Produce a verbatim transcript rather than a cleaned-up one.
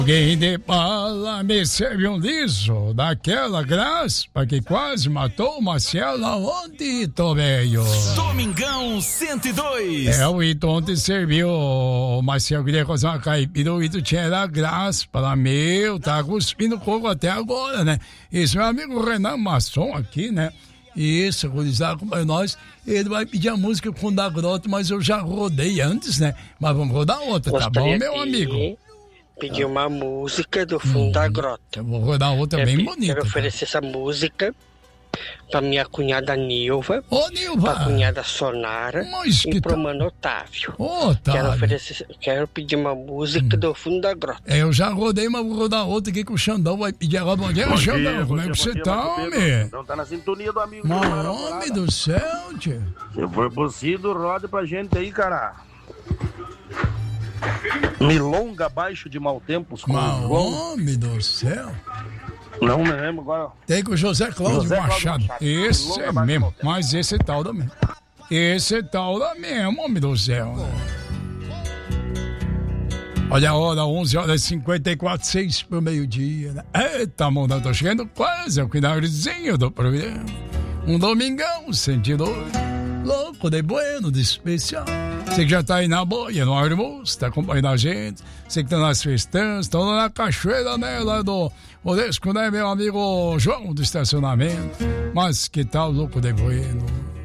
Alguém de bala me serve um liso daquela graspa que quase matou o Marcelo ontem, Tomeio. Domingão cento e dois. É, o Ito ontem serviu, o Marcelo queria fazer uma caipira, o Ito tinha a graspa lá, meu, tá cuspindo coco até agora, né? Esse meu amigo Renan Masson aqui, né? Isso, gurizada, com nós, ele vai pedir a música com da Grota, mas eu já rodei antes, né? Mas vamos rodar outra, tá bom, meu amigo? Pedir uma música do fundo hum, da grota. Eu vou rodar outra bem pe- bonita. Quero oferecer essa música pra minha cunhada Nilva, Ô, Nilva! pra cunhada Sonara Mas e que pro tá... mano Otávio. Ô, Otávio. Quero, oferecer, quero pedir uma música hum. do fundo da grota. É, eu já rodei, mas vou rodar outra aqui que o Xandão vai pedir agora. Bom dia, bom Xandão. Dia, como é que você tá, homem? Não tá na sintonia do amigo. Mas, homem do céu, tio. Se for possível, roda pra gente aí, cara. Milonga abaixo de mau tempos com Mas, o João. homem do céu. Não me lembro agora. Tem com o José Cláudio José Machado. Machado. Esse Milonga é abaixo de mesmo. mau tempos. Mas esse é tal da mesmo. Esse é tal da mesmo, homem do céu. Né? Olha a hora, onze horas e cinquenta e quatro, seis pro meio-dia. Né? Eita, mano, tô chegando quase ao finalzinho do programa. Um domingão, cento e dois. Louco de bueno, de especial. Você que já tá aí na boia, no almoço, tá acompanhando a gente. Você que tá nas festanças, tá lá na cachoeira, né, lá do Odesco, né, meu amigo João do estacionamento. Mas que tal louco de bueno?